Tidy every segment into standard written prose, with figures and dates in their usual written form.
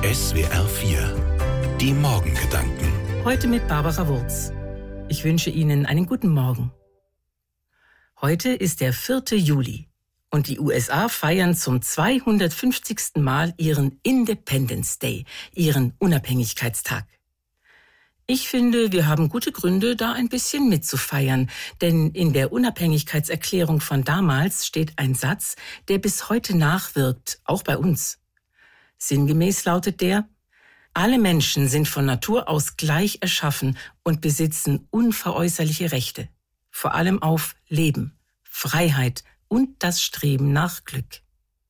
SWR 4, die Morgengedanken. Heute mit Barbara Wurz. Ich wünsche Ihnen einen guten Morgen. Heute ist der 4. Juli und die USA feiern zum 250. Mal ihren Independence Day, ihren Unabhängigkeitstag. Ich finde, wir haben gute Gründe, da ein bisschen mitzufeiern, denn in der Unabhängigkeitserklärung von damals steht ein Satz, der bis heute nachwirkt, auch bei uns. Sinngemäß lautet der: Alle Menschen sind von Natur aus gleich erschaffen und besitzen unveräußerliche Rechte, vor allem auf Leben, Freiheit und das Streben nach Glück.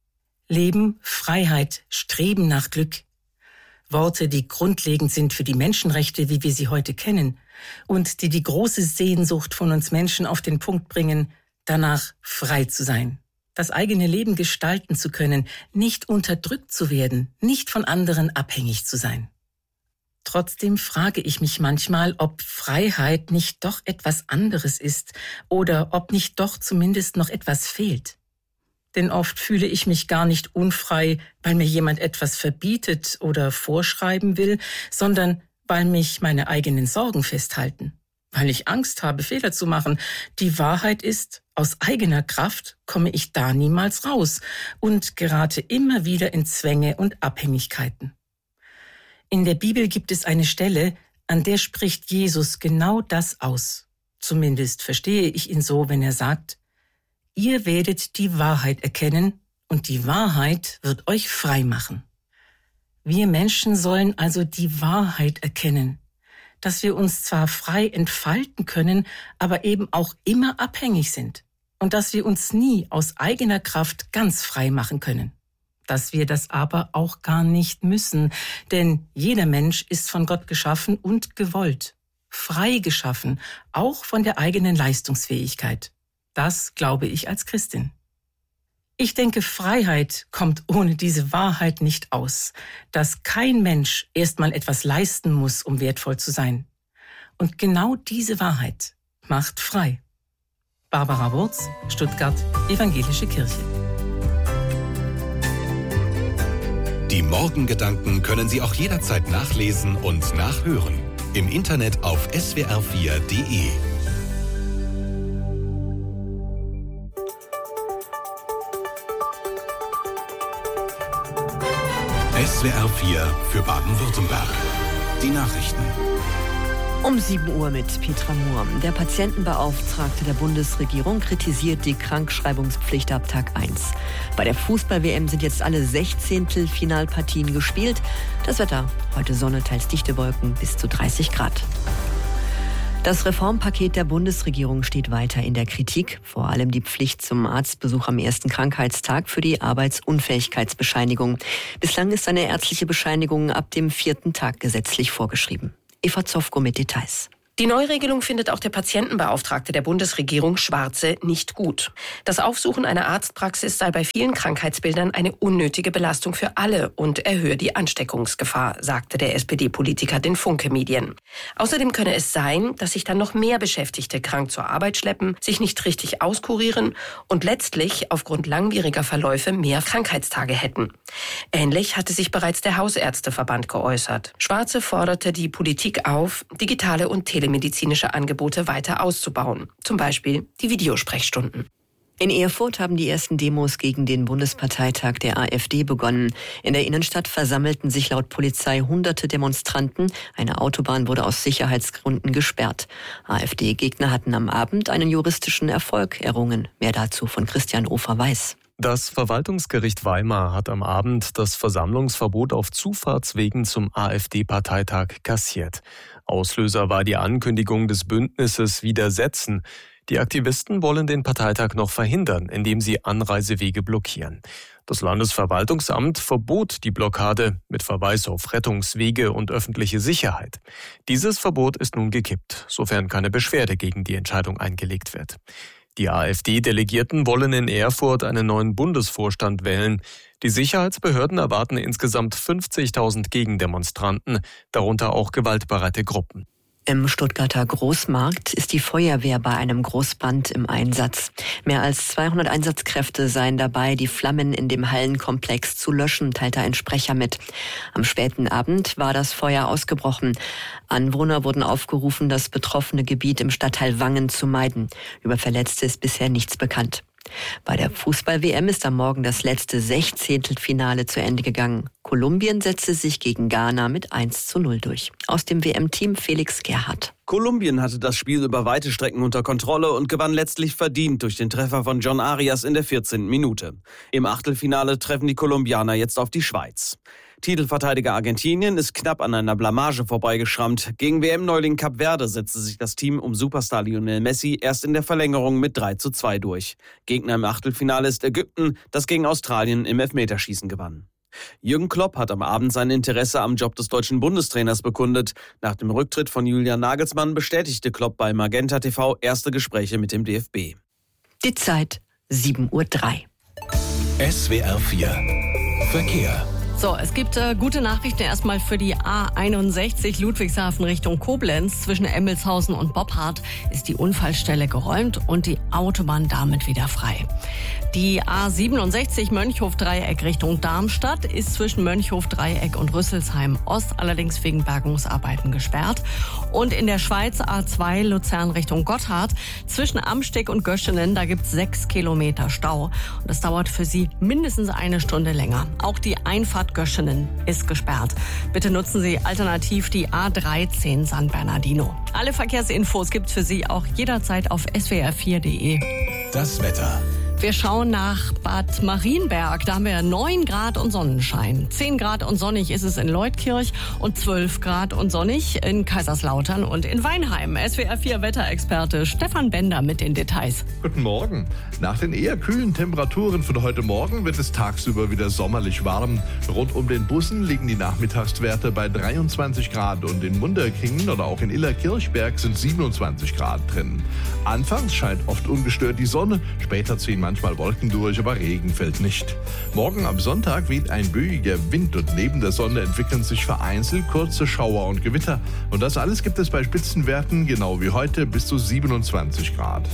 Leben, Freiheit, Streben nach Glück. Worte, die grundlegend sind für die Menschenrechte, wie wir sie heute kennen, und die große Sehnsucht von uns Menschen auf den Punkt bringen, danach frei zu sein, das eigene Leben gestalten zu können, nicht unterdrückt zu werden, nicht von anderen abhängig zu sein. Trotzdem frage ich mich manchmal, ob Freiheit nicht doch etwas anderes ist oder ob nicht doch zumindest noch etwas fehlt. Denn oft fühle ich mich gar nicht unfrei, weil mir jemand etwas verbietet oder vorschreiben will, sondern weil mich meine eigenen Sorgen festhalten, weil ich Angst habe, Fehler zu machen. Die Wahrheit ist, aus eigener Kraft komme ich da niemals raus und gerate immer wieder in Zwänge und Abhängigkeiten. In der Bibel gibt es eine Stelle, an der spricht Jesus genau das aus. Zumindest verstehe ich ihn so, wenn er sagt: Ihr werdet die Wahrheit erkennen und die Wahrheit wird euch frei machen. Wir Menschen sollen also die Wahrheit erkennen, dass wir uns zwar frei entfalten können, aber eben auch immer abhängig sind und dass wir uns nie aus eigener Kraft ganz frei machen können. Dass wir das aber auch gar nicht müssen, denn jeder Mensch ist von Gott geschaffen und gewollt, frei geschaffen, auch von der eigenen Leistungsfähigkeit. Das glaube ich als Christin. Ich denke, Freiheit kommt ohne diese Wahrheit nicht aus, dass kein Mensch erstmal etwas leisten muss, um wertvoll zu sein. Und genau diese Wahrheit macht frei. Barbara Wurz, Stuttgart, Evangelische Kirche. Die Morgengedanken können Sie auch jederzeit nachlesen und nachhören. Im Internet auf swr4.de. SWR 4 für Baden-Württemberg. Die Nachrichten. Um 7 Uhr mit Petra Mohr. Der Patientenbeauftragte der Bundesregierung kritisiert die Krankschreibungspflicht ab Tag 1. Bei der Fußball-WM sind jetzt alle 16. Finalpartien gespielt. Das Wetter: heute Sonne, teils dichte Wolken, bis zu 30 Grad. Das Reformpaket der Bundesregierung steht weiter in der Kritik. Vor allem die Pflicht zum Arztbesuch am ersten Krankheitstag für die Arbeitsunfähigkeitsbescheinigung. Bislang ist eine ärztliche Bescheinigung ab dem 4. Tag gesetzlich vorgeschrieben. Eva Zofko mit Details. Die Neuregelung findet auch der Patientenbeauftragte der Bundesregierung, Schwarze, nicht gut. Das Aufsuchen einer Arztpraxis sei bei vielen Krankheitsbildern eine unnötige Belastung für alle und erhöhe die Ansteckungsgefahr, sagte der SPD-Politiker den Funke-Medien. Außerdem könne es sein, dass sich dann noch mehr Beschäftigte krank zur Arbeit schleppen, sich nicht richtig auskurieren und letztlich aufgrund langwieriger Verläufe mehr Krankheitstage hätten. Ähnlich hatte sich bereits der Hausärzteverband geäußert. Schwarze forderte die Politik auf, digitale und telemedizinische Angebote weiter auszubauen, zum Beispiel die Videosprechstunden. In Erfurt haben die ersten Demos gegen den Bundesparteitag der AfD begonnen. In der Innenstadt versammelten sich laut Polizei hunderte Demonstranten. Eine Autobahn wurde aus Sicherheitsgründen gesperrt. AfD-Gegner hatten am Abend einen juristischen Erfolg errungen. Mehr dazu von Christian Ofer-Weiß. Das Verwaltungsgericht Weimar hat am Abend das Versammlungsverbot auf Zufahrtswegen zum AfD-Parteitag kassiert. Auslöser war die Ankündigung des Bündnisses Widersetzen. Die Aktivisten wollen den Parteitag noch verhindern, indem sie Anreisewege blockieren. Das Landesverwaltungsamt verbot die Blockade mit Verweis auf Rettungswege und öffentliche Sicherheit. Dieses Verbot ist nun gekippt, sofern keine Beschwerde gegen die Entscheidung eingelegt wird. Die AfD-Delegierten wollen in Erfurt einen neuen Bundesvorstand wählen. Die Sicherheitsbehörden erwarten insgesamt 50.000 Gegendemonstranten, darunter auch gewaltbereite Gruppen. Im Stuttgarter Großmarkt ist die Feuerwehr bei einem Großbrand im Einsatz. Mehr als 200 Einsatzkräfte seien dabei, die Flammen in dem Hallenkomplex zu löschen, teilte ein Sprecher mit. Am späten Abend war das Feuer ausgebrochen. Anwohner wurden aufgerufen, das betroffene Gebiet im Stadtteil Wangen zu meiden. Über Verletzte ist bisher nichts bekannt. Bei der Fußball-WM ist am Morgen das letzte Sechzehntelfinale zu Ende gegangen. Kolumbien setzte sich gegen Ghana mit 1:0 durch. Aus dem WM-Team Felix Gerhardt. Kolumbien hatte das Spiel über weite Strecken unter Kontrolle und gewann letztlich verdient durch den Treffer von John Arias in der 14. Minute. Im Achtelfinale treffen die Kolumbianer jetzt auf die Schweiz. Titelverteidiger Argentinien ist knapp an einer Blamage vorbeigeschrammt. Gegen WM-Neuling Kap Verde setzte sich das Team um Superstar Lionel Messi erst in der Verlängerung mit 3:2 durch. Gegner im Achtelfinale ist Ägypten, das gegen Australien im Elfmeterschießen gewann. Jürgen Klopp hat am Abend sein Interesse am Job des deutschen Bundestrainers bekundet. Nach dem Rücktritt von Julian Nagelsmann bestätigte Klopp bei Magenta TV erste Gespräche mit dem DFB. Die Zeit 7:03 Uhr. SWR 4 Verkehr. So, es gibt gute Nachrichten erstmal für die A61 Ludwigshafen Richtung Koblenz. Zwischen Emmelshausen und Boppard ist die Unfallstelle geräumt und die Autobahn damit wieder frei. Die A67 Mönchhof-Dreieck Richtung Darmstadt ist zwischen Mönchhof-Dreieck und Rüsselsheim Ost allerdings wegen Bergungsarbeiten gesperrt. Und in der Schweiz A2 Luzern Richtung Gotthard zwischen Amsteg und Göschenen, da gibt es 6 Kilometer Stau. Und das dauert für Sie mindestens eine Stunde länger. Auch die Einfahrt Göschenen ist gesperrt. Bitte nutzen Sie alternativ die A13 San Bernardino. Alle Verkehrsinfos gibt's für Sie auch jederzeit auf swr4.de. Das Wetter. Wir schauen nach Bad Marienberg. Da haben wir 9 Grad und Sonnenschein. 10 Grad und sonnig ist es in Leutkirch und 12 Grad und sonnig in Kaiserslautern und in Weinheim. SWR4 Wetterexperte Stefan Bender mit den Details. Guten Morgen. Nach den eher kühlen Temperaturen von heute Morgen wird es tagsüber wieder sommerlich warm. Rund um den Bussen liegen die Nachmittagswerte bei 23 Grad und in Munderkingen oder auch in Illerkirchberg sind 27 Grad drin. Anfangs scheint oft ungestört die Sonne, später ziehen manchmal Wolken durch, aber Regen fällt nicht. Morgen am Sonntag weht ein böiger Wind und neben der Sonne entwickeln sich vereinzelt kurze Schauer und Gewitter. Und das alles gibt es bei Spitzenwerten, genau wie heute, bis zu 27 Grad.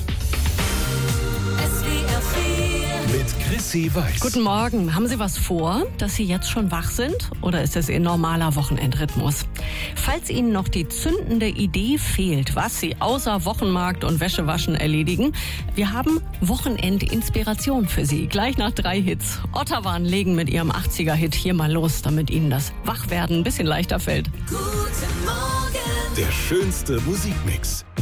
Mit Chrissy Weiß. Guten Morgen. Haben Sie was vor, dass Sie jetzt schon wach sind? Oder ist es Ihr normaler Wochenendrhythmus? Falls Ihnen noch die zündende Idee fehlt, was Sie außer Wochenmarkt und Wäschewaschen erledigen, wir haben Wochenend-Inspiration für Sie. Gleich nach 3 Hits. Ottawan legen mit ihrem 80er-Hit hier mal los, damit Ihnen das Wachwerden ein bisschen leichter fällt. Der schönste Musikmix.